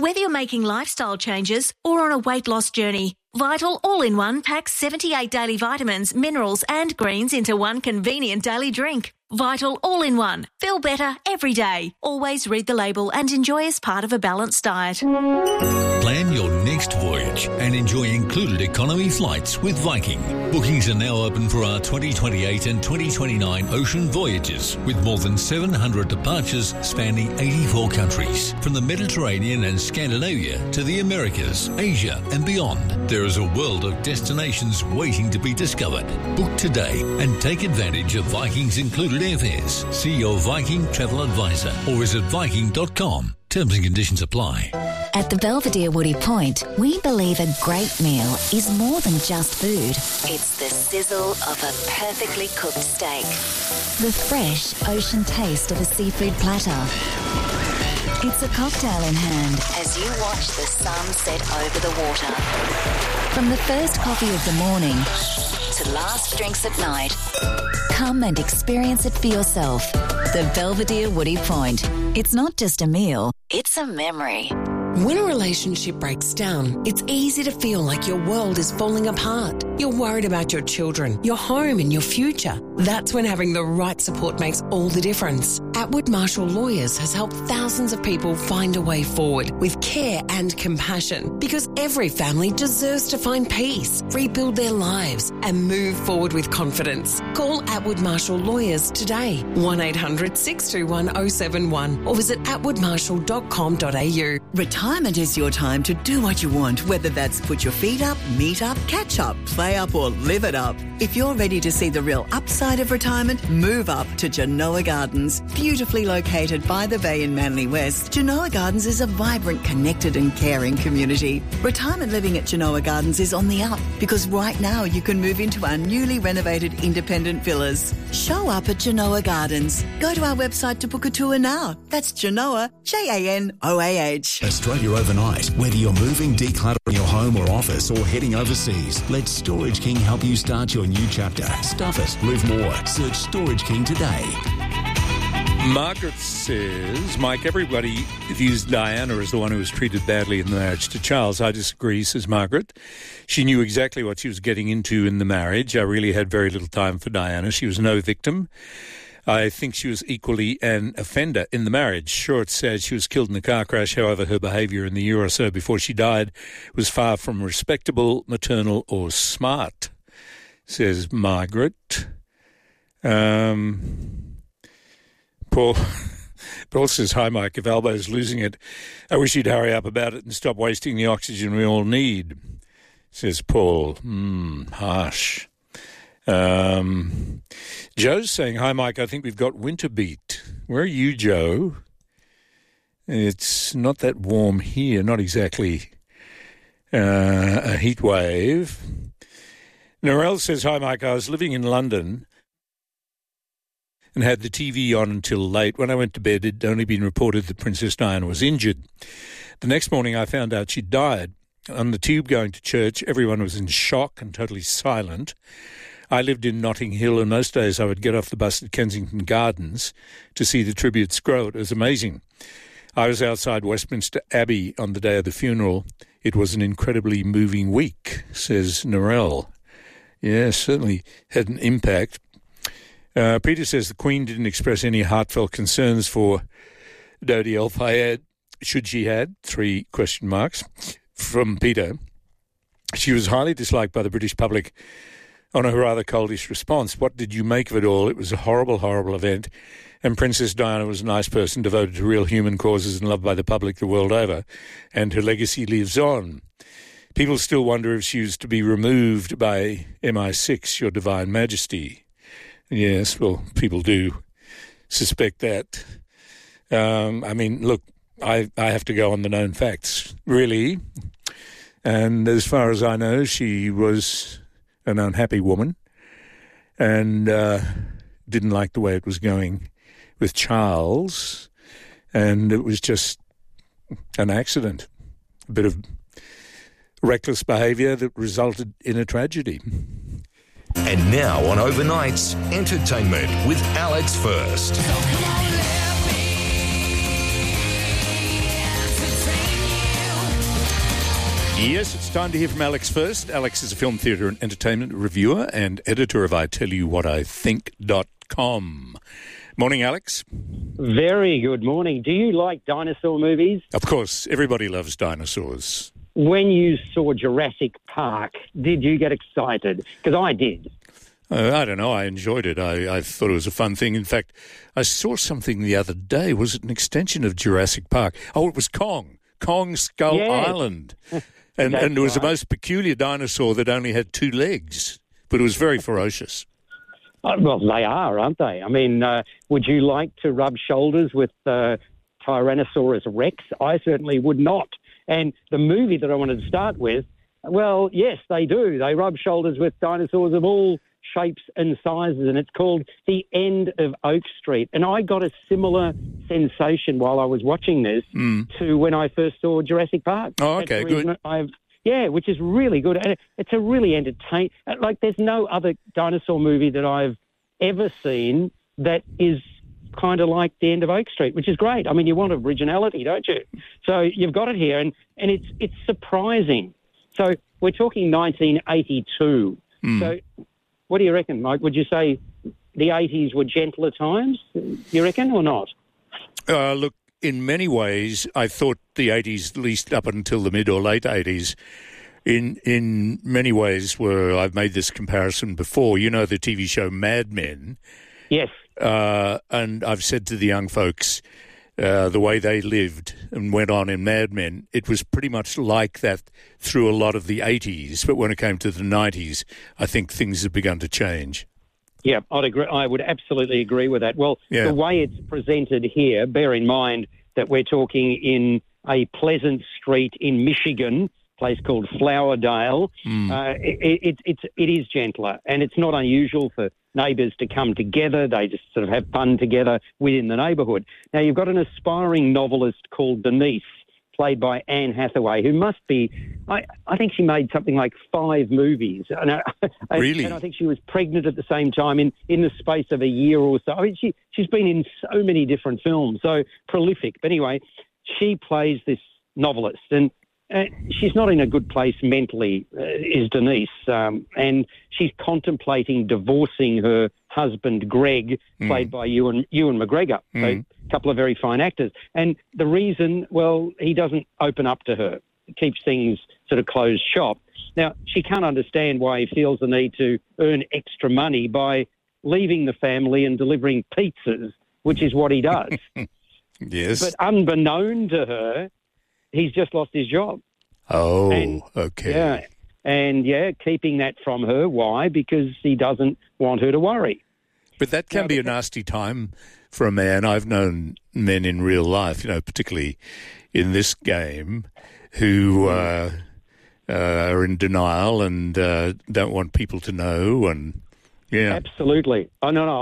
Whether you're making lifestyle changes or on a weight loss journey, Vital All-in-One packs 78 daily vitamins, minerals and greens into one convenient daily drink. Vital All-in-One. Feel better every day. Always read the label and enjoy as part of a balanced diet. Plan your next voyage and enjoy included economy flights with Viking. Bookings are now open for our 2028 and 2029 ocean voyages with more than 700 departures spanning 84 countries. From the Mediterranean and Scandinavia to the Americas, Asia and beyond, there is a world of destinations waiting to be discovered. Book today and take advantage of Viking's included airfares. See your Viking travel advisor or visit Viking.com. Terms and conditions apply. At the Belvedere Woody Point, we believe a great meal is more than just food. It's the sizzle of a perfectly cooked steak, the fresh ocean taste of a seafood platter. It's a cocktail in hand as you watch the sun set over the water. From the first coffee of the morning to last drinks at night, come and experience it for yourself. The Belvedere Woody Point. It's not just a meal, it's a memory. When a relationship breaks down, it's easy to feel like your world is falling apart. You're worried about your children, your home and your future. That's when having the right support makes all the difference. Atwood Marshall Lawyers has helped thousands of people find a way forward with care and compassion, because every family deserves to find peace, rebuild their lives and move forward with confidence. Call Atwood Marshall Lawyers today, 1-800-621-071 or visit atwoodmarshall.com.au. Retirement is your time to do what you want, whether that's put your feet up, meet up, catch up, play up or live it up. If you're ready to see the real upside of retirement, move up to Genoa Gardens. Beautifully located by the bay in Manly West, Genoa Gardens is a vibrant, connected and caring community. Retirement living at Genoa Gardens is on the up because right now you can move into our newly renovated independent villas. Show up at Genoa Gardens. Go to our website to book a tour now. That's Genoa, Janoah. Australia Overnight. Whether you're moving, decluttering your home or office or heading overseas, let Storage King help you start your new chapter. Stuff it, live more. Search Storage King today. Margaret says, Mike, everybody views Diana as the one who was treated badly in the marriage to Charles. I disagree, says Margaret. She knew exactly what she was getting into in the marriage. I really had very little time for Diana. She was no victim. I think she was equally an offender in the marriage. Sure, it's sad she was killed in a car crash. However, her behaviour in the year or so before she died was far from respectable, maternal or smart, says Margaret. Paul says, hi, Mike, if Albo's losing it, I wish he'd hurry up about it and stop wasting the oxygen we all need, says Paul. Harsh. Joe's saying, hi, Mike, I think we've got winter beat. Where are you, Joe? It's not that warm here, not exactly a heat wave. Narelle says, hi, Mike, I was living in London and had the TV on until late. When I went to bed, it had only been reported that Princess Diana was injured. The next morning, I found out she'd died. On the tube going to church, everyone was in shock and totally silent. I lived in Notting Hill, and most days I would get off the bus at Kensington Gardens to see the tributes grow. It was amazing. I was outside Westminster Abbey on the day of the funeral. It was an incredibly moving week, says Narelle. Yeah, certainly had an impact. Peter says the Queen didn't express any heartfelt concerns for Dodi El-Fayed, should she had, 3 question marks, from Peter. She was highly disliked by the British public on a rather coldish response. What did you make of it all? It was a horrible, horrible event, and Princess Diana was a nice person devoted to real human causes and loved by the public the world over, and her legacy lives on. People still wonder if she was to be removed by MI6, Your Divine Majesty. Yes, well, people do suspect that. I mean, look, I have to go on the known facts, really. And as far as I know, she was an unhappy woman and didn't like the way it was going with Charles. And it was just an accident, a bit of reckless behaviour that resulted in a tragedy. And now on Overnights, entertainment with Alex First. Yes, it's time to hear from Alex first. Alex is a film, theatre and entertainment reviewer and editor of ITellYouWhatIthink.com. Morning, Alex. Very good morning. Do you like dinosaur movies? Of course, everybody loves dinosaurs. When you saw Jurassic Park, did you get excited? Because I did. I don't know. I enjoyed it. I thought it was a fun thing. In fact, I saw something the other day. Was it an extension of Jurassic Park? Oh, it was Kong Skull Island. And it was the most peculiar dinosaur that only had two legs, but it was very ferocious. Well, they are, aren't they? I mean, would you like to rub shoulders with Tyrannosaurus Rex? I certainly would not. And the movie that I wanted to start with, well, yes, they do. They rub shoulders with dinosaurs of all shapes and sizes, and it's called The End of Oak Street. And I got a similar sensation while I was watching this to when I first saw Jurassic Park. Oh, okay, good. Which is really good. And it's a really entertaining... Like, there's no other dinosaur movie that I've ever seen that is kind of like The End of Oak Street, which is great. I mean, you want originality, don't you? So you've got it here, and it's surprising. So we're talking 1982. So what do you reckon, Mike? Would you say the 80s were gentler times, you reckon, or not? Look, in many ways, I thought the 80s, at least up until the mid or late 80s, in many ways I've made this comparison before. You know the TV show Mad Men? Yes. And I've said to the young folks, the way they lived and went on in Mad Men, it was pretty much like that through a lot of the 80s. But when it came to the 90s, I think things had begun to change. Yeah, I'd agree. I would absolutely agree with that. Well, The way it's presented here, bear in mind that we're talking in a pleasant street in Michigan, a place called Flowerdale. It is gentler, and it's not unusual for neighbours to come together. They just sort of have fun together within the neighbourhood. Now, you've got an aspiring novelist called Denise, played by Anne Hathaway, who must be, I think she made something like 5 movies. Really? And I think she was pregnant at the same time in the space of a year or so. I mean, she's been in so many different films, so prolific. But anyway, she plays this novelist, and she's not in a good place mentally, is Denise, and she's contemplating divorcing her husband, Greg, played by Ewan McGregor. So a couple of very fine actors. And the reason, well, he doesn't open up to her. He keeps things sort of closed shop. Now, she can't understand why he feels the need to earn extra money by leaving the family and delivering pizzas, which is what he does. Yes. But unbeknown to her, he's just lost his job. Oh, okay. Yeah. And, keeping that from her. Why? Because he doesn't want her to worry. But that can be a nasty time for a man. I've known men in real life, particularly in this game, who are in denial and don't want people to know. And absolutely. Oh, no.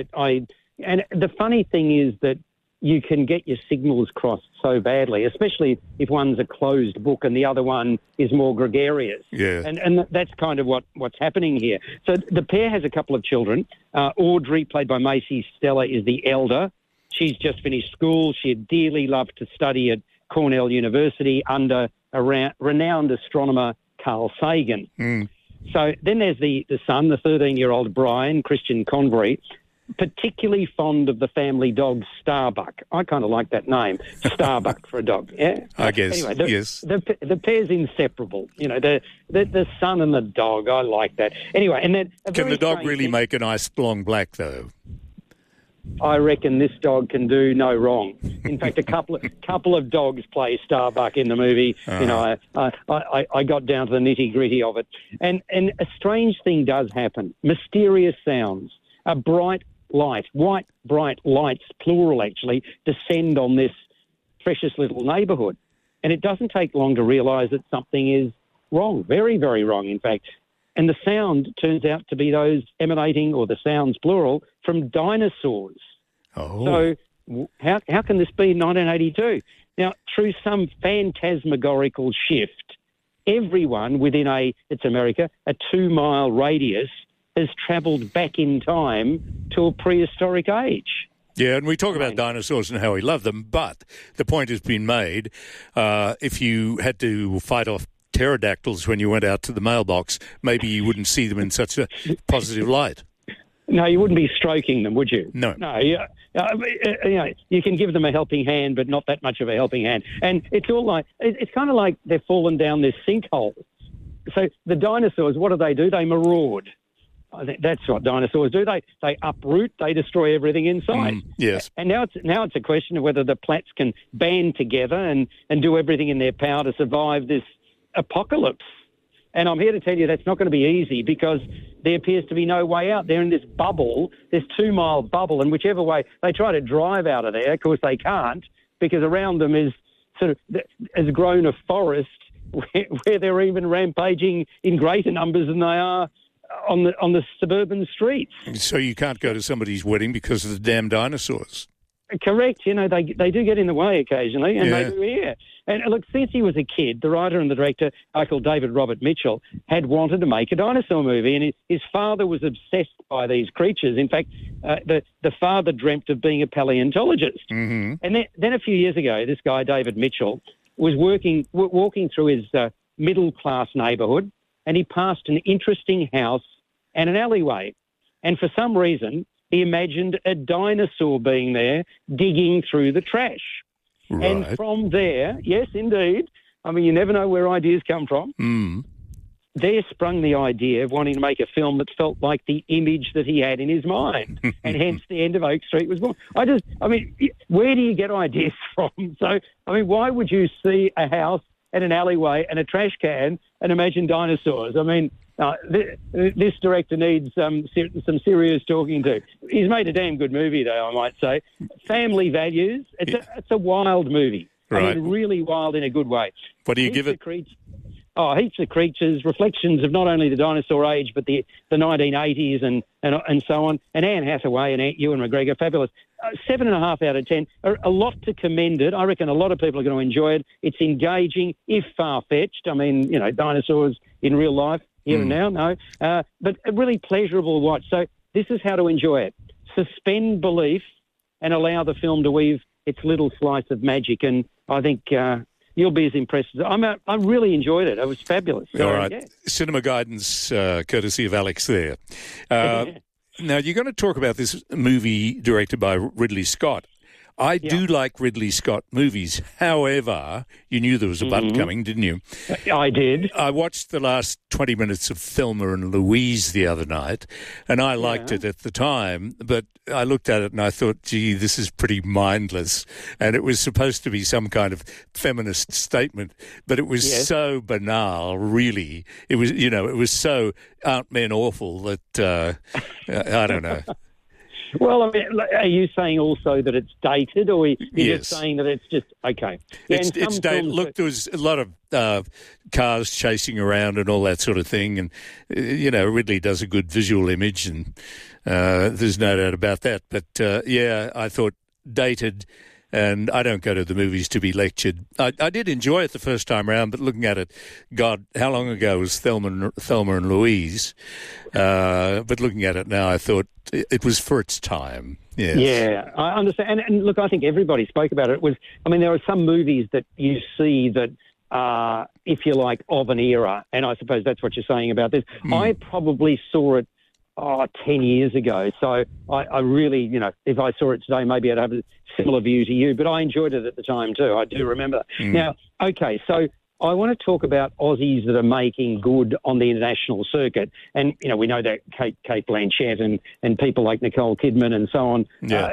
And the funny thing is that you can get your signals crossed so badly, especially if one's a closed book and the other one is more gregarious. Yeah. And that's kind of what's happening here. So the pair has a couple of children. Audrey, played by Macy Stella, is the elder. She's just finished school. She'd dearly love to study at Cornell University under a renowned astronomer, Carl Sagan. So then there's the son, the 13-year-old Brian, Christian Convery, particularly fond of the family dog Starbuck. I kind of like that name, Starbuck for a dog. Yeah, I guess. Anyway, yes. The pair's inseparable. The son and the dog. I like that. Anyway, and then can the dog really make a nice long black though? I reckon this dog can do no wrong. In fact, a couple of dogs play Starbuck in the movie. I got down to the nitty gritty of it, and a strange thing does happen. Mysterious sounds. A bright light, white bright lights, plural actually, descend on this precious little neighbourhood. And it doesn't take long to realise that something is wrong, very, very wrong, in fact. And the sound turns out to be those emanating, or the sounds plural, from dinosaurs. Oh. So how can this be 1982? Now, through some phantasmagorical shift, everyone within it's America, a 2-mile radius has travelled back in time to a prehistoric age. Yeah, and we talk about dinosaurs and how we love them, but the point has been made, if you had to fight off pterodactyls when you went out to the mailbox, maybe you wouldn't see them in such a positive light. No, you wouldn't be stroking them, would you? No. No, you can give them a helping hand, but not that much of a helping hand. And it's all like, it's kind of like they've fallen down this sinkhole. So the dinosaurs, what do? They maraud. I think that's what dinosaurs do. They uproot, they destroy everything in sight. Yes. And now it's a question of whether the plats can band together and do everything in their power to survive this apocalypse. And I'm here to tell you that's not going to be easy because there appears to be no way out. They're in this bubble, this 2-mile bubble, and whichever way they try to drive out of there, of course they can't because around them is sort of has grown a forest where they're even rampaging in greater numbers than they are on the suburban streets. So you can't go to somebody's wedding because of the damn dinosaurs. Correct. They do get in the way occasionally, and they do here. And look, since he was a kid, the writer and the director, called David Robert Mitchell, had wanted to make a dinosaur movie, and his father was obsessed by these creatures. In fact, the father dreamt of being a paleontologist. Mm-hmm. And then a few years ago, this guy, David Mitchell, was walking through his middle-class neighbourhood, and he passed an interesting house and an alleyway. And for some reason, he imagined a dinosaur being there digging through the trash. Right. And from there, yes, indeed, I mean, you never know where ideas come from. Mm. There sprung the idea of wanting to make a film that felt like the image that he had in his mind, and hence the end of Oak Street was born. Where do you get ideas from? So, why would you see a house and an alleyway and a trash can and imagine dinosaurs? I mean, this director needs some serious talking to. He's made a damn good movie, though, I might say. Family values. It's a wild movie. Right. I mean, really wild in a good way. What do you give it? Heaps of creatures, reflections of not only the dinosaur age, but the 1980s and so on. And Anne Hathaway and Ewan McGregor, fabulous. 7.5 out of 10. A lot to commend it. I reckon a lot of people are going to enjoy it. It's engaging, if far-fetched. I mean, dinosaurs in real life, here and now, no. But a really pleasurable watch. So this is how to enjoy it. Suspend belief and allow the film to weave its little slice of magic. And I think you'll be as impressed as I really enjoyed it. It was fabulous. All right. Yeah. Cinema guidance, courtesy of Alex there. Now, you're going to talk about this movie directed by Ridley Scott. I do like Ridley Scott movies. However, you knew there was a but coming, didn't you? I did. I watched the last 20 minutes of Thelma and Louise the other night, and I liked it at the time, but I looked at it and I thought, gee, this is pretty mindless. And it was supposed to be some kind of feminist statement, but it was so banal, really. It was, it was so aren't men awful that, I don't know. Well, I mean, are you saying also that it's dated, or you're just saying that it's just okay? Yeah, it's dated. Look, there was a lot of cars chasing around and all that sort of thing, and Ridley does a good visual image, and there's no doubt about that. But I thought dated. And I don't go to the movies to be lectured. I did enjoy it the first time around, but looking at it, God, how long ago was Thelma and Louise? But looking at it now, I thought it was for its time. Yes. Yeah, I understand. And look, I think everybody spoke about it. There are some movies that you see that are, if you like, of an era, and I suppose that's what you're saying about this. I probably saw it 10 years ago. So I really, if I saw it today, maybe I'd have a similar view to you, but I enjoyed it at the time too. I do remember. Now, okay, so I want to talk about Aussies that are making good on the international circuit. And, we know that Kate Blanchett and people like Nicole Kidman and so on,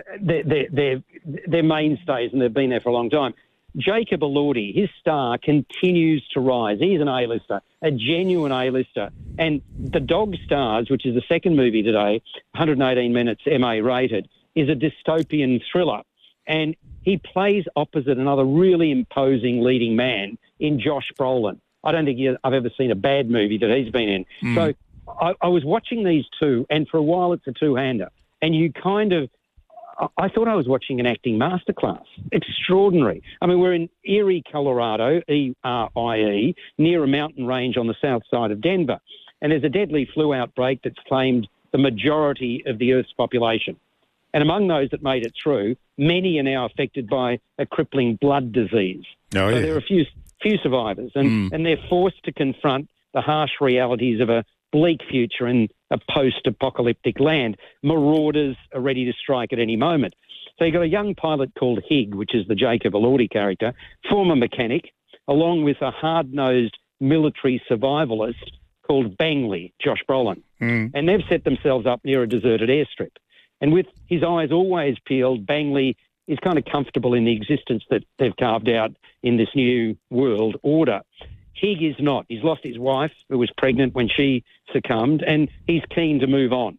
they're mainstays and they've been there for a long time. Jacob Elordi, his star continues to rise. He's an A-lister, a genuine A-lister. And The Dog Stars, which is the second movie today, 118 minutes MA rated, is a dystopian thriller. And he plays opposite another really imposing leading man in Josh Brolin. I don't think I've ever seen a bad movie that he's been in. So I was watching these two, and for a while it's a two-hander. And you kind of... I thought I was watching an acting masterclass. Extraordinary. I mean, we're in Erie, Colorado, ERIE, near a mountain range on the south side of Denver. And there's a deadly flu outbreak that's claimed the majority of the Earth's population. And among those that made it through, many are now affected by a crippling blood disease. Oh, so there are few survivors, and they're forced to confront the harsh realities of a bleak future in a post-apocalyptic land. Marauders are ready to strike at any moment. So you've got a young pilot called Hig, which is the Jacob Elordi character, former mechanic, along with a hard-nosed military survivalist called Bangley, Josh Brolin. And they've set themselves up near a deserted airstrip. And with his eyes always peeled, Bangley is kind of comfortable in the existence that they've carved out in this new world order. Hig is not. He's lost his wife, who was pregnant when she succumbed, and he's keen to move on.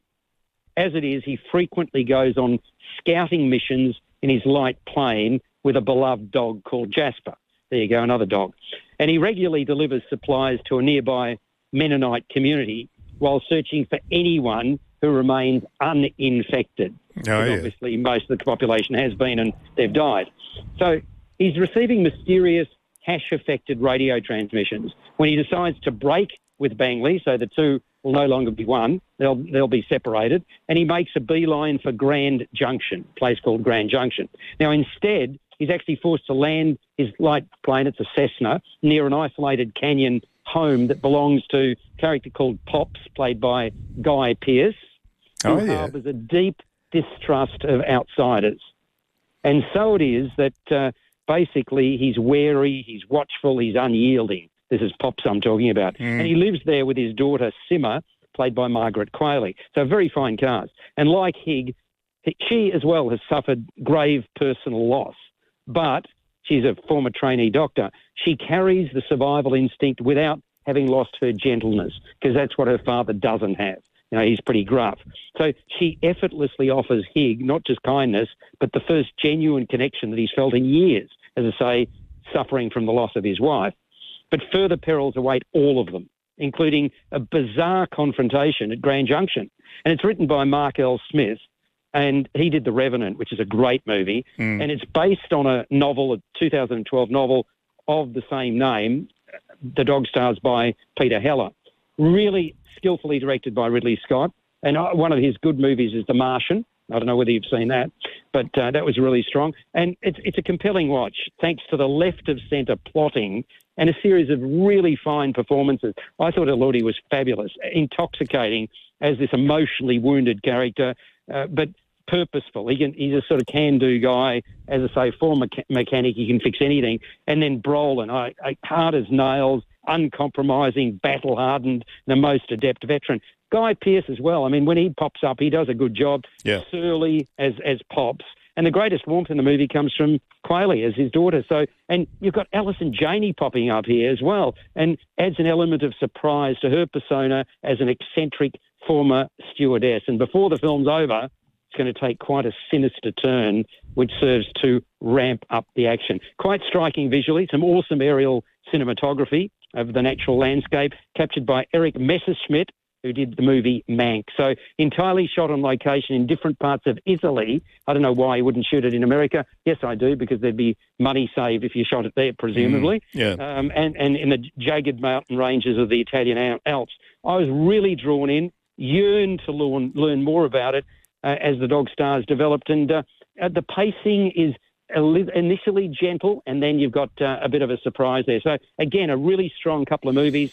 As it is, he frequently goes on scouting missions in his light plane with a beloved dog called Jasper. There you go, another dog. And he regularly delivers supplies to a nearby Mennonite community while searching for anyone who remains uninfected. Obviously, most of the population has been and they've died. So he's receiving mysterious hash-affected radio transmissions. When he decides to break with Bangley, so the two will no longer be one, they'll be separated, and he makes a beeline for Grand Junction, a place called Grand Junction. Now, instead, he's actually forced to land his light plane, it's a Cessna, near an isolated canyon home that belongs to a character called Pops, played by Guy Pearce, who harbours a deep distrust of outsiders. And so it is that basically he's wary, he's watchful, he's unyielding. This is Pops I'm talking about. And he lives there with his daughter Simmer, played by Margaret Qualley. So very fine cast. And like Hig, she as well has suffered grave personal loss, but she's a former trainee doctor. She carries the survival instinct without having lost her gentleness, because that's what her father doesn't have. You know, he's pretty gruff. So she effortlessly offers Hig not just kindness, but the first genuine connection that he's felt in years, as I say, suffering from the loss of his wife. But further perils await all of them, including a bizarre confrontation at Grand Junction. And it's written by Mark L. Smith, and he did The Revenant, which is a great movie. And it's based on a novel, a 2012 novel of the same name, The Dog Stars by Peter Heller. Really skillfully directed by Ridley Scott. And one of his good movies is The Martian. I don't know whether you've seen that, but that was really strong. And it's a compelling watch, thanks to the left-of-centre plotting and a series of really fine performances. I thought Elordi was fabulous, intoxicating as this emotionally wounded character, but purposeful. He's a sort of can-do guy. As I say, former mechanic, he can fix anything. And then Brolin, hard as nails, uncompromising, battle-hardened, the most adept veteran. Guy Pearce as well. I mean, when he pops up, he does a good job. Yeah. Surly as Pops. And the greatest warmth in the movie comes from Qualley as his daughter. So, and you've got Alison Janey popping up here as well, and adds an element of surprise to her persona as an eccentric former stewardess. And before the film's over, it's going to take quite a sinister turn, which serves to ramp up the action. Quite striking visually, some awesome aerial cinematography of the natural landscape, captured by Eric Messerschmidt, who did the movie Mank. So entirely shot on location in different parts of Italy. I don't know why he wouldn't shoot it in America. Yes, I do, because there'd be money saved if you shot it there, presumably. And in the jagged mountain ranges of the Italian Alps. I was really drawn in, yearned to learn more about it as The Dog Stars developed. And the pacing is initially gentle, and then you've got a bit of a surprise there. So, again, a really strong couple of movies.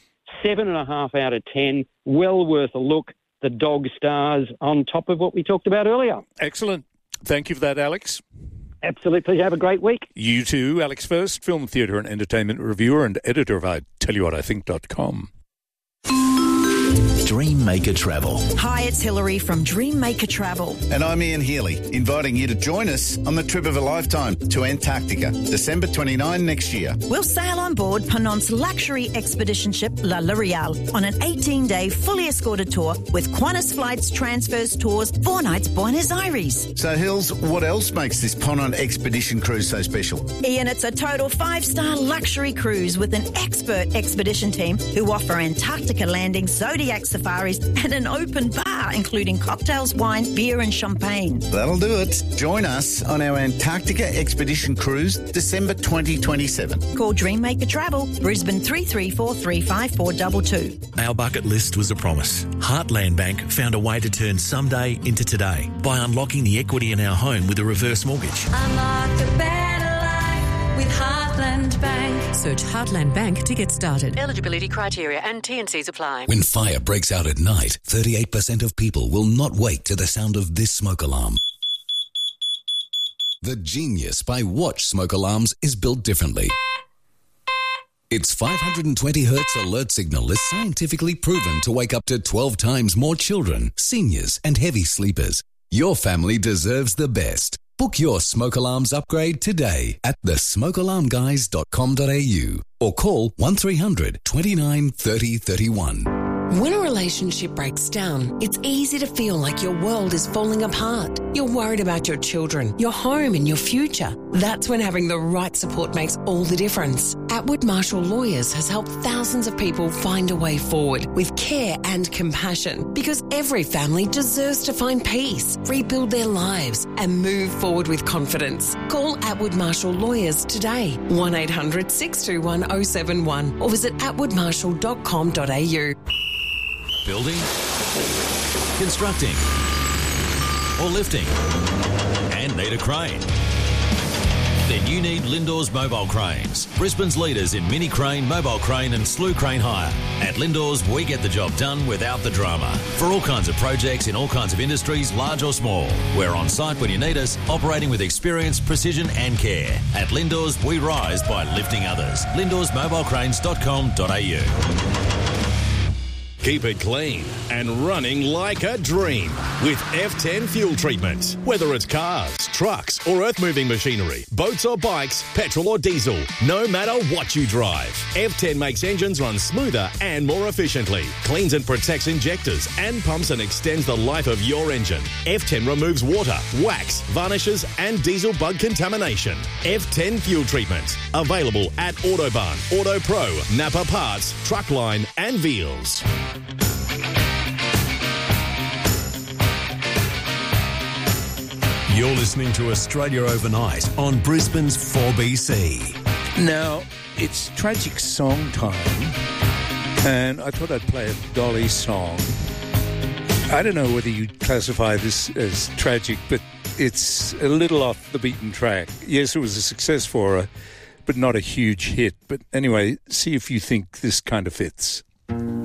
7.5 out of 10. Well worth a look. The Dog Stars, on top of what we talked about earlier. Excellent. Thank you for that, Alex. Absolutely. Have a great week. You too. Alex First, film, theatre and entertainment reviewer and editor of ITellYouWhatIthink.com. Dreammaker Travel. Hi, it's Hilary from Dreammaker Travel. And I'm Ian Healy, inviting you to join us on the trip of a lifetime to Antarctica, December 29 next year. We'll sail on board Ponant's luxury expedition ship La L'Oreal on an 18-day fully escorted tour with Qantas Flights, transfers, tours, 4 nights Buenos Aires. So, Hills, what else makes this Ponant expedition cruise so special? Ian, it's a total 5-star luxury cruise with an expert expedition team who offer Antarctica landings, zodiac safaris and an open bar, including cocktails, wine, beer and champagne. That'll do it. Join us on our Antarctica expedition cruise, December 2027. Call Dreammaker Travel, Brisbane 334 35422. Our bucket list was a promise. Heartland Bank found a way to turn someday into today by unlocking the equity in our home with a reverse mortgage. Unlock a better life with Heartland Heartland Bank. Search Heartland Bank to get started. Eligibility criteria and T&Cs apply. When fire breaks out at night, 38% of people will not wake to the sound of this smoke alarm. The Genius by Watch smoke alarms is built differently. Its 520 Hz alert signal is scientifically proven to wake up to 12 times more children, seniors and heavy sleepers. Your family deserves the best. Book your smoke alarms upgrade today at thesmokealarmguys.com.au or call 1300 29 30 31. When a relationship breaks down, it's easy to feel like your world is falling apart. You're worried about your children, your home and your future. That's when having the right support makes all the difference. Atwood Marshall Lawyers has helped thousands of people find a way forward with care and compassion, because every family deserves to find peace, rebuild their lives and move forward with confidence. Call Atwood Marshall Lawyers today, 1800 621 071 or visit atwoodmarshall.com.au. Building, constructing, or lifting, and need a crane? Then you need Lindors Mobile Cranes, Brisbane's leaders in mini crane, mobile crane and slew crane hire. At Lindors, we get the job done without the drama. For all kinds of projects in all kinds of industries, large or small. We're on site when you need us, operating with experience, precision and care. At Lindors, we rise by lifting others. LindorsMobileCranes.com.au. Keep it clean and running like a dream with F10 fuel treatment. Whether it's cars, trucks or earth-moving machinery, boats or bikes, petrol or diesel, no matter what you drive, F10 makes engines run smoother and more efficiently, cleans and protects injectors and pumps and extends the life of your engine. F10 removes water, wax, varnishes and diesel bug contamination. F10 fuel treatment. Available at Autobahn, Auto Pro, Napa Parts, Truckline and Veals. You're listening to Australia Overnight on Brisbane's 4BC. Now, it's tragic song time, and I thought I'd play a Dolly song. I don't know whether you'd classify this as tragic, but it's a little off the beaten track. Yes, it was a success for her, but not a huge hit. But anyway, see if you think this kind of fits.